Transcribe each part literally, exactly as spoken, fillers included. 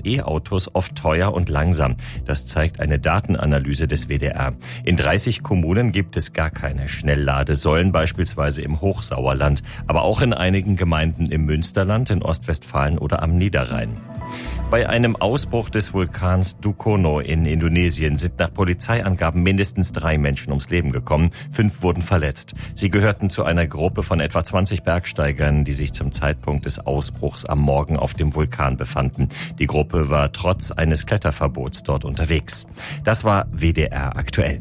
E-Autos oft teuer und langsam. Das zeigt eine Datenanalyse des W D R. In dreißig Kommunen gibt es gar keine Schnellladesäulen, beispielsweise im Hochsauerland, aber auch in einigen Gemeinden im Münsterland, in Ostwestfalen oder am Niederrhein. Bei einem Ausbruch des Vulkans Dukono in Indonesien sind nach Polizeiangaben mindestens drei Menschen ums Leben gekommen. Fünf wurden verletzt. Sie gehörten zu einer Gruppe von etwa zwanzig Bergsteigern, die sich zum Zeitpunkt des Ausbruchs am Morgen auf dem Vulkan befanden. Die Gruppe war trotz eines Kletterverbots dort unterwegs. Das war W D R aktuell.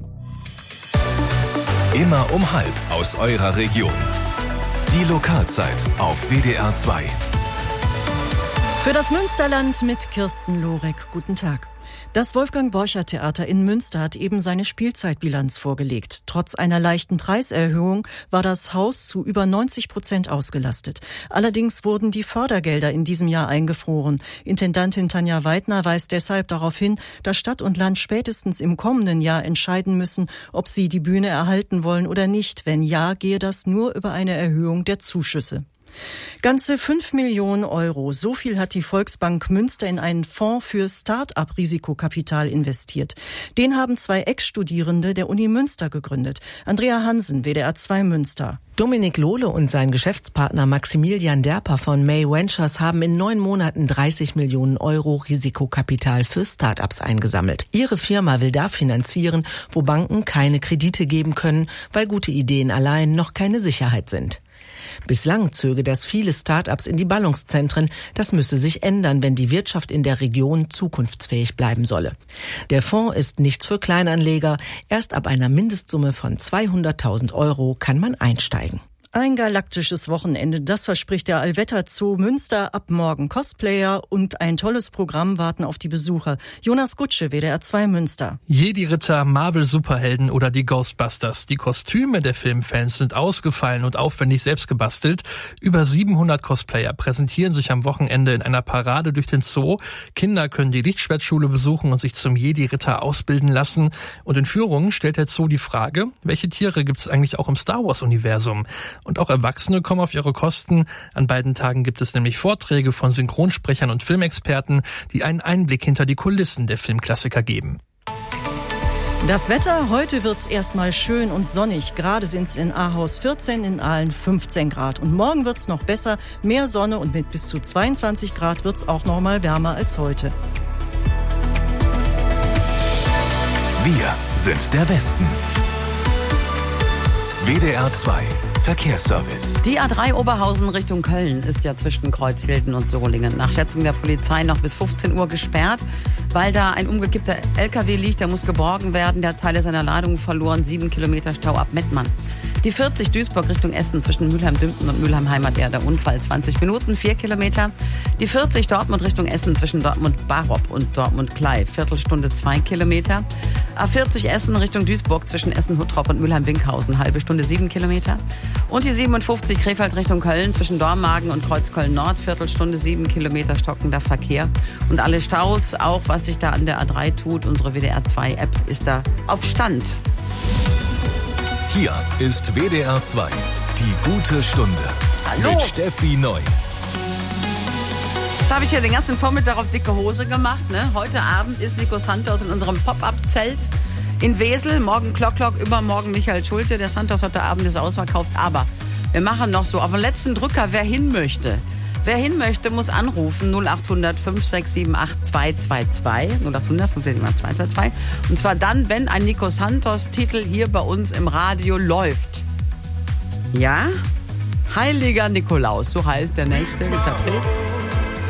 Immer um halb aus eurer Region. Die Lokalzeit auf W D R zwei. Für das Münsterland mit Kirsten Lorek. Guten Tag. Das Wolfgang-Borchardt-Theater in Münster hat eben seine Spielzeitbilanz vorgelegt. Trotz einer leichten Preiserhöhung war das Haus zu über neunzig Prozent ausgelastet. Allerdings wurden die Fördergelder in diesem Jahr eingefroren. Intendantin Tanja Weidner weist deshalb darauf hin, dass Stadt und Land spätestens im kommenden Jahr entscheiden müssen, ob sie die Bühne erhalten wollen oder nicht. Wenn ja, gehe das nur über eine Erhöhung der Zuschüsse. Ganze fünf Millionen Euro. So viel hat die Volksbank Münster in einen Fonds für Start-up-Risikokapital investiert. Den haben zwei Ex-Studierende der Uni Münster gegründet. Andrea Hansen, W D R zwei Münster. Dominik Lohle und sein Geschäftspartner Maximilian Derper von May Ventures haben in neun Monaten dreißig Millionen Euro Risikokapital für Start-ups eingesammelt. Ihre Firma will da finanzieren, wo Banken keine Kredite geben können, weil gute Ideen allein noch keine Sicherheit sind. Bislang zöge das viele Start-ups in die Ballungszentren. Das müsse sich ändern, wenn die Wirtschaft in der Region zukunftsfähig bleiben solle. Der Fonds ist nichts für Kleinanleger. Erst ab einer Mindestsumme von zweihunderttausend Euro kann man einsteigen. Ein galaktisches Wochenende, das verspricht der Allwetter Zoo Münster. Ab morgen Cosplayer und ein tolles Programm warten auf die Besucher. Jonas Gutsche, W D R zwei Münster. Jedi-Ritter, Marvel-Superhelden oder die Ghostbusters. Die Kostüme der Filmfans sind ausgefallen und aufwendig selbst gebastelt. Über siebenhundert Cosplayer präsentieren sich am Wochenende in einer Parade durch den Zoo. Kinder können die Lichtschwertschule besuchen und sich zum Jedi-Ritter ausbilden lassen. Und in Führungen stellt der Zoo die Frage, welche Tiere gibt es eigentlich auch im Star-Wars-Universum? Und auch Erwachsene kommen auf ihre Kosten. An beiden Tagen gibt es nämlich Vorträge von Synchronsprechern und Filmexperten, die einen Einblick hinter die Kulissen der Filmklassiker geben. Das Wetter, heute wird's erstmal schön und sonnig. Gerade sind's in Ahaus vierzehn, in Aalen fünfzehn Grad. Und morgen wird's noch besser, mehr Sonne und mit bis zu zweiundzwanzig Grad wird's auch noch mal wärmer als heute. Wir sind der Westen. W D R zwei Verkehrsservice. Die A drei Oberhausen Richtung Köln ist ja zwischen Kreuzhilden und Solingen nach Schätzung der Polizei noch bis fünfzehn Uhr gesperrt, weil da ein umgekippter L K W liegt, der muss geborgen werden, der hat Teile seiner Ladung verloren, sieben Kilometer Stau ab Mettmann. Die vierzig Duisburg Richtung Essen zwischen Mülheim-Dümpten und Mülheim-Heimat, der Unfall zwanzig Minuten, vier Kilometer. Die vierzig Dortmund Richtung Essen zwischen Dortmund-Barop und Dortmund-Klei, Viertelstunde zwei Kilometer. A vierzig Essen Richtung Duisburg zwischen Essen-Huttrop und Mülheim-Winkhausen, halbe Stunde sieben Kilometer. Und die siebenundfünfzig Krefeld Richtung Köln zwischen Dormagen und Kreuzköln-Nord, Viertelstunde sieben Kilometer stockender Verkehr. Und alle Staus, auch was sich da an der A drei tut, unsere W D R zwei App ist da auf Stand. Hier ist W D R zwei, die gute Stunde. Hallo. Mit Steffi Neu. Jetzt habe ich ja den ganzen Vormittag auf dicke Hose gemacht. Ne? Heute Abend ist Nico Santos in unserem Pop-Up-Zelt in Wesel. Morgen Klock Klock, übermorgen Michael Schulte. Der Santos heute Abend ist ausverkauft. Aber wir machen noch so auf den letzten Drücker, wer hin möchte. Wer hin möchte, muss anrufen null acht hundert fünf sechs sieben acht zwei zwei zwei. null acht hundert fünf sechs sieben acht zwei zwei zwei. Und zwar dann, wenn ein Nico Santos-Titel hier bei uns im Radio läuft. Ja? Heiliger Nikolaus, so heißt der nächste Interpret.